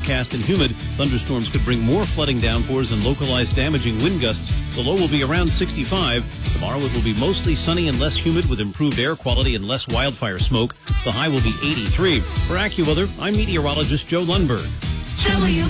overcast and humid. Thunderstorms could bring more flooding downpours and localized damaging wind gusts. The low will be around 65. Tomorrow it will be mostly sunny and less humid with improved air quality and less wildfire smoke. The high will be 83. For AccuWeather, I'm meteorologist Joe Lundberg.